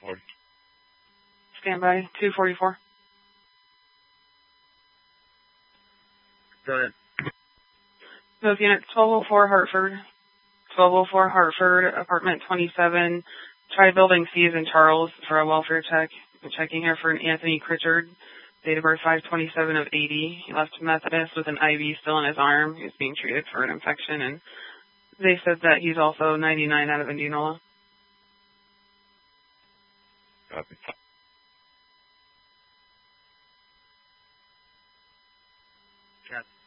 Standby, 244. Go ahead. Those units, 1204 Hartford. 1204 Hartford, apartment 27. Try building C's in Charles for a welfare check. I'm checking here for an Anthony Pritchard. Date of birth 5/27 of 80. He left Methodist with an IV still in his arm. He's being treated for an infection, and they said that he's also 99 out of Indianola. Copy. Copy.